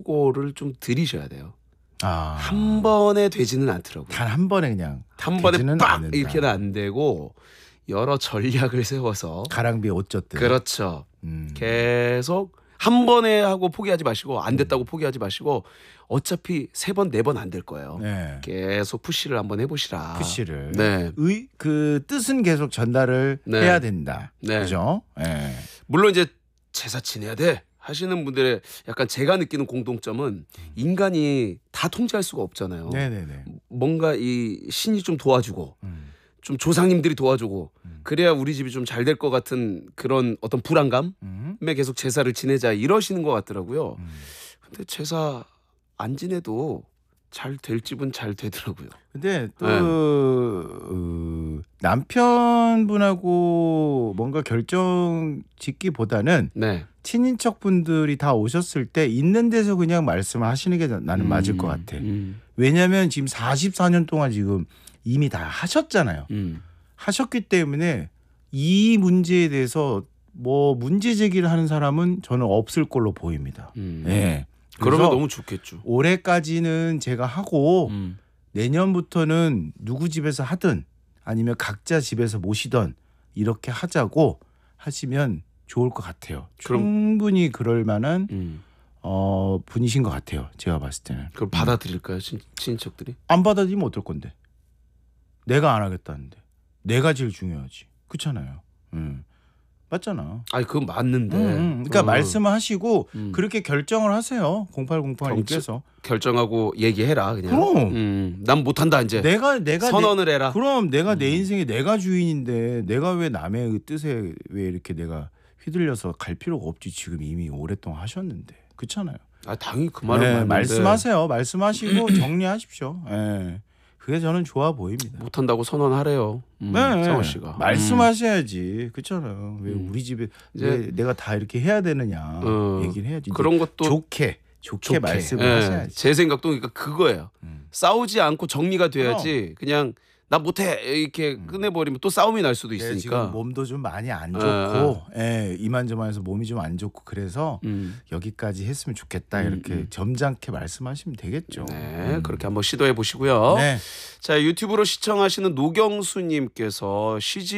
요거를 좀 들이셔야 돼요. 아. 한 번에 되지는 않더라고요. 단 한 번에 그냥 한 번에 되지는 빡 않는다. 이렇게는 안 되고 여러 전략을 세워서 가랑비에 옷 젖듯. 그렇죠. 계속 한 번에 하고 포기하지 마시고 안 됐다고 포기하지 마시고 어차피 3번 4번 안 될 거예요. 네. 계속 푸시를 한번 해보시라. 푸시를. 네. 그 뜻은 계속 전달을 네. 해야 된다. 네. 그죠? 네. 물론 이제 제사 지내야 돼 하시는 분들의 약간 제가 느끼는 공통점은 인간이 다 통제할 수가 없잖아요. 네네네. 뭔가 이 신이 좀 도와주고 좀 조상님들이 도와주고 그래야 우리 집이 좀 잘 될 것 같은 그런 어떤 불안감에 계속 제사를 지내자 이러시는 것 같더라고요. 근데 제사 안 지내도 잘 될 집은 잘 되더라고요. 근데 또 남편분하고 뭔가 결정 짓기보다는 네. 친인척분들이 다 오셨을 때 있는 데서 그냥 말씀하시는 게 나는 맞을 것 같아. 왜냐하면 지금 44년 동안 지금 이미 다 하셨잖아요. 하셨기 때문에 이 문제에 대해서 뭐 문제 제기를 하는 사람은 저는 없을 걸로 보입니다. 네. 그러면 너무 좋겠죠. 올해까지는 제가 하고 내년부터는 누구 집에서 하든 아니면 각자 집에서 모시던 이렇게 하자고 하시면 좋을 것 같아요. 충분히 그럴 만한 분이신 것 같아요. 제가 봤을 때는. 그럼 받아들일까요, 친인척들이? 안 받아들이면 어떨 건데? 내가 안 하겠다는데. 내가 제일 중요하지. 그렇잖아요. 맞잖아. 아니 그건 맞는데. 그러니까 말씀을 하시고 그렇게 결정을 하세요. 0808님께서 결정하고 얘기해라 그냥. 그럼. 난 못한다 이제. 내가 선언을 해라. 그럼 내가 내 인생에 내가 주인인데 내가 왜 남의 그 뜻에 왜 이렇게 내가 휘둘려서 갈 필요가 없지. 지금 이미 오랫동안 하셨는데. 그렇잖아요. 아 당연히 그 말은 네, 맞는데. 말씀하세요. 말씀하시고 정리하십시오. 네. 그게 저는 좋아 보입니다. 못한다고 선언하래요. 네, 성원 씨가. 말씀하셔야지. 그렇잖아요. 왜 우리 집에 왜 내가 다 이렇게 해야 되느냐 얘기를 해야지. 그런 것도 좋게 말씀을 하셔야지. 제 생각도 그러니까 그거예요. 싸우지 않고 정리가 돼야지. 그냥 나 못해 이렇게 끝내버리면 또 싸움이 날 수도 있으니까. 지금 몸도 좀 많이 안 좋고 이만저만해서 몸이 좀 안 좋고 그래서 여기까지 했으면 좋겠다 이렇게 점잖게 말씀하시면 되겠죠. 네, 그렇게 한번 시도해 보시고요. 네. 자, 유튜브로 시청하시는 노경수님께서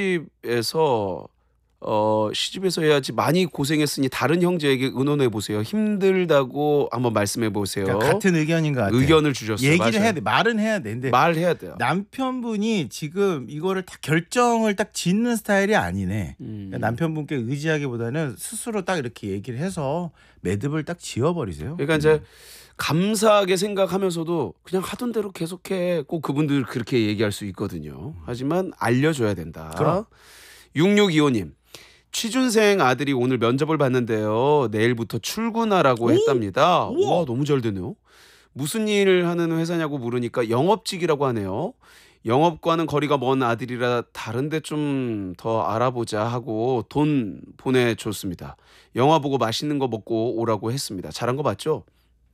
시집에서 해야지 많이 고생했으니 다른 형제에게 의논해 보세요. 힘들다고 한번 말씀해 보세요. 그러니까 같은 의견인 것 같아요. 의견을 주셨어요. 얘기를 맞아요. 해야 돼. 말은 해야 되는데 말해야 돼요. 남편분이 지금 이거를 딱 결정을 딱 짓는 스타일이 아니네. 그러니까 남편분께 의지하기보다는 스스로 딱 이렇게 얘기를 해서 매듭을 딱 지어버리세요. 그러니까 이제 감사하게 생각하면서도 그냥 하던 대로 계속해. 꼭 그분들 그렇게 얘기할 수 있거든요. 하지만 알려줘야 된다. 그럼. 6625님. 취준생 아들이 오늘 면접을 봤는데요. 내일부터 출근하라고 했답니다. 와, 너무 잘 되네요. 무슨 일을 하는 회사냐고 물으니까 영업직이라고 하네요. 영업과는 거리가 먼 아들이라 다른데 좀 더 알아보자 하고 돈 보내줬습니다. 영화 보고 맛있는 거 먹고 오라고 했습니다. 잘한 거 맞죠?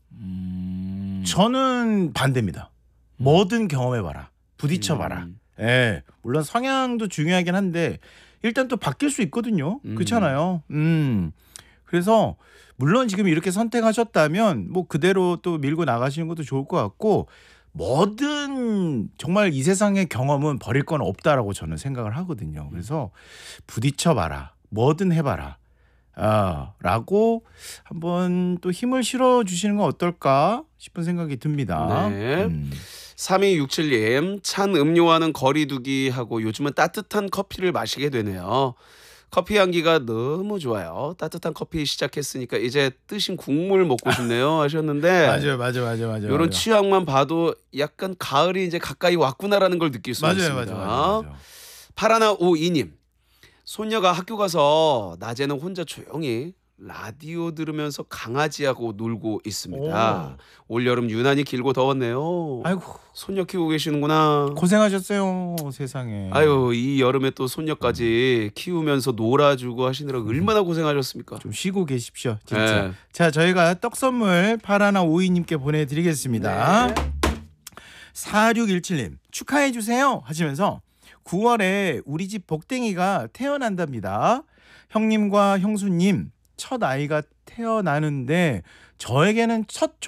저는 반대입니다. 뭐든 경험해봐라. 부딪혀봐라. 예, 물론 성향도 중요하긴 한데 일단 또 바뀔 수 있거든요. 그렇잖아요. 그래서 물론 지금 이렇게 선택하셨다면 뭐 그대로 또 밀고 나가시는 것도 좋을 것 같고 뭐든 정말 이 세상의 경험은 버릴 건 없다라고 저는 생각을 하거든요. 그래서 부딪혀봐라. 뭐든 해봐라. 라고 한번 또 힘을 실어주시는 건 어떨까 싶은 생각이 듭니다. 네. 3267님 찬 음료와는 거리두기 하고 요즘은 따뜻한 커피를 마시게 되네요. 커피 향기가 너무 좋아요. 따뜻한 커피 시작했으니까 이제 뜨신 국물 먹고 싶네요 하셨는데 맞아요. 이런 취향만 봐도 약간 가을이 이제 가까이 왔구나라는 걸 느낄 수 있습니다. 맞아요. 파라나 52님 손녀가 학교 가서 낮에는 혼자 조용히 라디오 들으면서 강아지하고 놀고 있습니다. 올여름 유난히 길고 더웠네요. 아이고 손녀 키우고 계시는구나. 고생하셨어요 세상에. 아유 이 여름에 또 손녀까지 키우면서 놀아주고 하시느라 얼마나 고생하셨습니까? 좀 쉬고 계십시오 진짜. 네. 자 저희가 떡 선물 파라나 오이님께 보내드리겠습니다. 네. 4617님 축하해 주세요 하시면서 9월에 우리 집 복댕이가 태어난답니다. 형님과 형수님 첫 아이가 태어나는데 저에게는 첫